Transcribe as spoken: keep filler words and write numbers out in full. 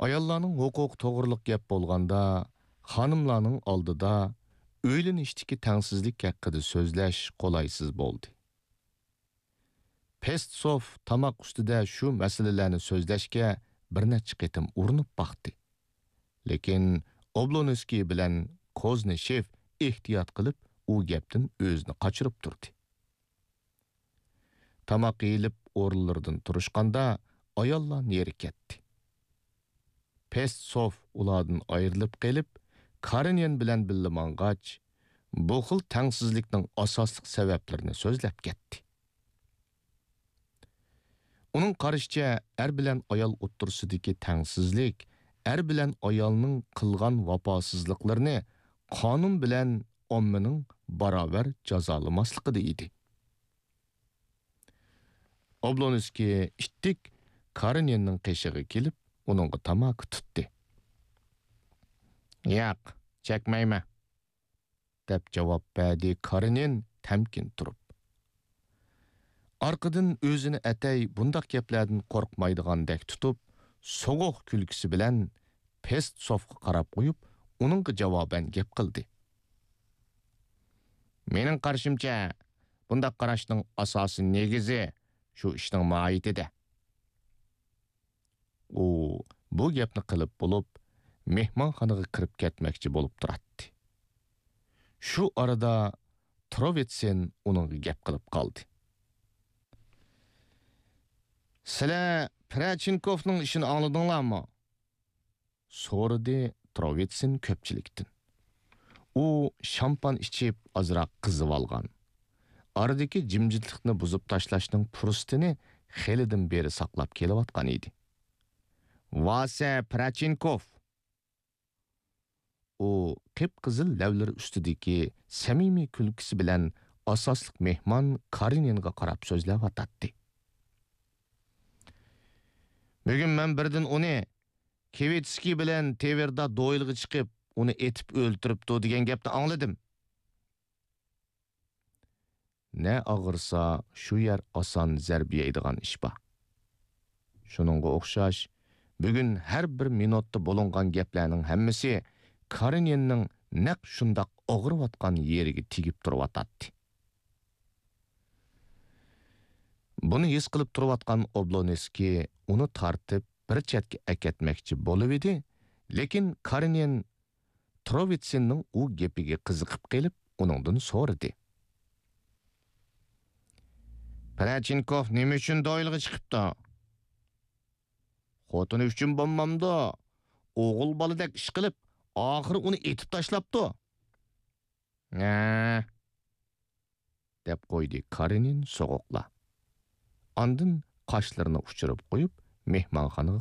Ayollarning huquq to'g'riliq gap bo'lganda, xonimlarning oldida o'ylanishdagi tengsizlik haqida so'zlash qolaysiz bo'ldi. Pestsov tamoq ustida shu masalalarni so'zlashga bir necha qitim urinib baqdi. Lekin Oblonskiy bilan Kozneshev ehtiyot qilib, u gapdan o'zini qochirib turdi. Tamoq yeyilib o'rinlardan turishganda ayollar neri ketdi. Pestsov ulardan ayrilib qelib, Karenin bilan birga mang'ach, bu xil tengsizlikning asosli sabablarini so'zlab ketdi. Uning qarashicha, er bilan ayol o'ttirsidagi tengsizlik, er bilan ayolning qilgan vafosizliklarini qonun bilan ommaning barobar jazolamasligida edi. Oblonskiy ittik Kareninning qeshig'iga kelib, uningga tamoq tutdi. "Yo'q, chekmayman," deb javob berdi Karenin tamkin turib. Arqadan o'zini atay bundaq gaplardan qo'rqmaydigandek tutib, so'g'uq kulgisi bilan Pestsovga qarab qo'yib, uningga javoban gap qildi. "Mening qarashimcha, bundaq qarashning asosi negizi shu ishning mohiyatida." U bu gapni qilib bo'lib, mehmonxonaga kirib ketmoqchi bo'lib turadi. Shu arada Trovitsen uningga gap qilib qoldi. "Sizlar Prachinkovning ishini angladinglarmi?" so'radi Trovitsen ko'pchilikdan. U shampan ichib azroq qizib olgan. Aradagi jimjitlikni buzib tashlashning fursatini xelidan beri saqlab kelayotgan edi. "Vasa Prachinkov." U qip-qizil lavlari ustidagi samimiy kulgisi bilan asosliq mehmon Kareninga qarab so'zlab atadi. "Bugun men birdan uni Kevitskiy bilan Teverda do'yilga chiqib, uni etib o'ltiribdi degan gapni angladim. Ne ağırsa şu yer asan zərb yeydigan iş ba. Şununğa o'xshash, bugun har bir minutda bo'lungan gaplarning hammasi Kareninning naq shundaq og'iriyotgan yeriga tegib turibdi." Buni his qilib turayotgan Oblonskiy uni tartib bir chetga aketmoqchi bo'lib edi, lekin Karenin Trovitsenning u gapiga qiziqib qelib, uningdan so'radi. "Prachinkov nima uchun do'yilga chiqibdi? Xotini uchun bo'lmamda, o'g'il boladek ish qilib, oxiri uni etib tashlabdi." "Ha," deb qo'ydi Karenin so'g'uqla. Andin qoshlarini uchirib qo'yib, mehmonxonaga